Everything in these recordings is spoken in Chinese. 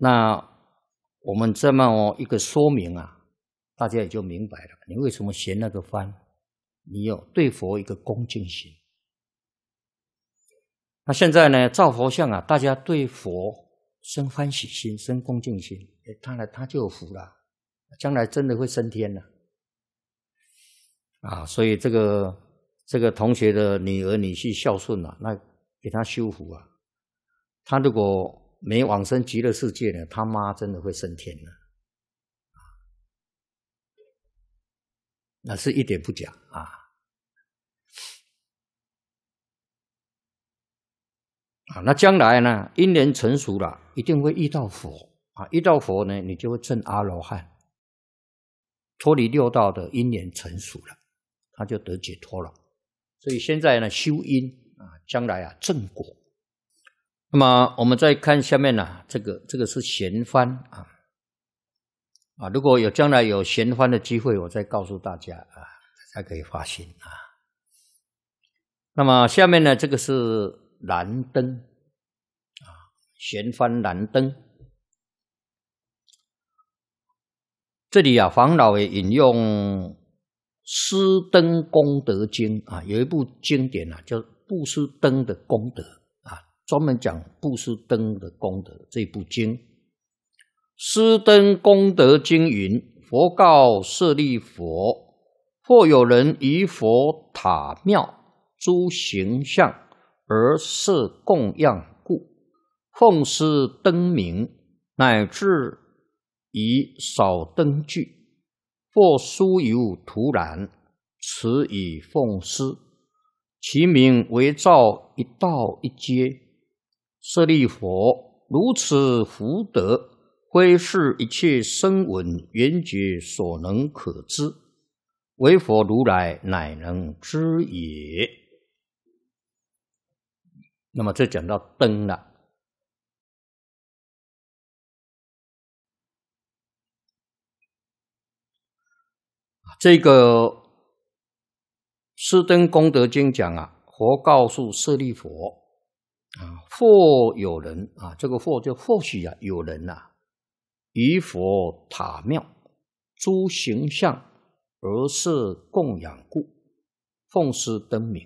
那我们这么一个说明啊，大家也就明白了，你为什么衔那个幡？你有对佛一个恭敬心。那现在呢，造佛像啊，大家对佛生欢喜心，生恭敬心，他就有福了，将来真的会升天了啊！所以这个同学的女儿女婿孝顺啊，那给他修福啊，他如果没往生极乐世界呢，他妈真的会升天了，那是一点不假啊。那将来呢，因缘成熟了，一定会遇到佛啊！遇到佛呢，你就会证阿罗汉，脱离六道的因缘成熟了，他就得解脱了。所以现在呢，修因啊，将来啊正果。那么我们再看下面呢，这个是衔幡啊，如果有将来有衔幡的机会，我再告诉大家啊，大家可以发心啊。那么下面呢，这个是燃灯啊，衔幡燃灯。这里啊，黄老也引用《施灯功德经》啊，有一部经典啊，叫《布施灯的功德》啊，专门讲布施灯的功德这部经。《施灯功德经》云：佛告舍利佛，或有人于佛塔庙诸形象而设供养故，奉施灯明，乃至以少灯具，或酥油涂染，此以奉施，其名为造一道一阶。舍利佛，如此福德，非是一切声闻缘觉所能可知，唯佛如来乃能知也。那么这讲到灯了。这个《施灯功德经》讲啊，佛告诉舍利佛啊，或有人啊，这个或就或许啊，有人啊，于佛塔庙诸形象而设供养故，奉施灯明。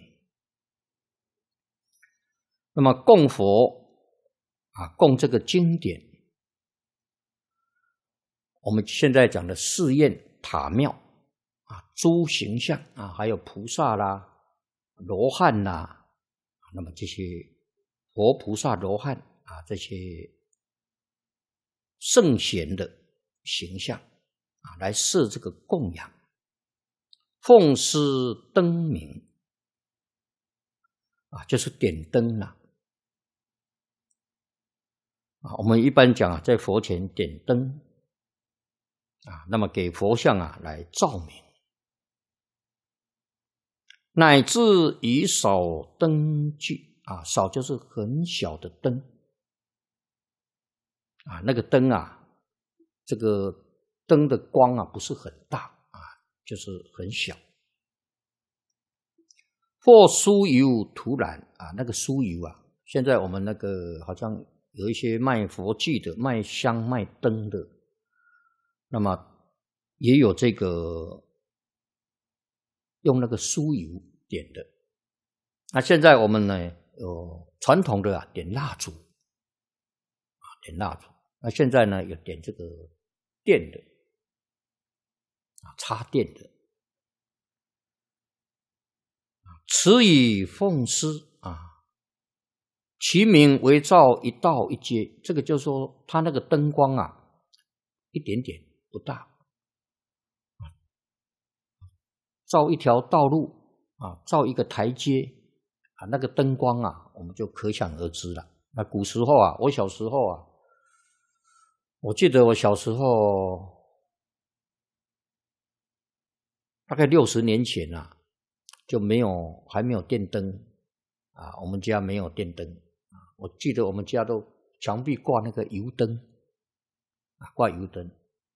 那么供佛啊，供这个经典，我们现在讲的寺院塔庙啊，诸形象啊，还有菩萨啦、罗汉啦，那么这些佛菩萨、罗汉啊，这些圣贤的形象啊，来设这个供养，奉施灯明啊，就是点灯啦。我们一般讲啊，在佛前点灯啊，那么给佛像啊来照明，乃至以少灯具啊，少就是很小的灯啊，那个灯啊，这个灯的光啊不是很大啊，就是很小。或酥油涂染啊，那个酥油啊，现在我们那个好像有一些卖佛具的、卖香、卖灯的，那么也有这个用那个酥油点的。那现在我们呢，有传统的啊，点蜡烛啊，点蜡烛。那现在呢，有点这个电的啊，插电的。此以奉施啊，其名为照一道一阶。这个就是说，它那个灯光啊，一点点不大，照一条道路啊，照一个台阶啊，那个灯光啊，我们就可想而知了。那古时候啊，我小时候啊，我记得我小时候大概60年前啊，就还没有电灯啊，我们家没有电灯啊。我记得我们家都墙壁挂那个油灯啊，挂油灯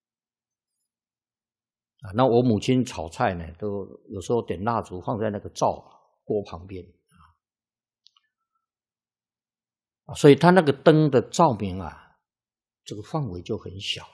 啊。那我母亲炒菜呢，都有时候点蜡烛放在那个灶锅旁边啊，所以它那个灯的照明啊， 这个范围就很小了。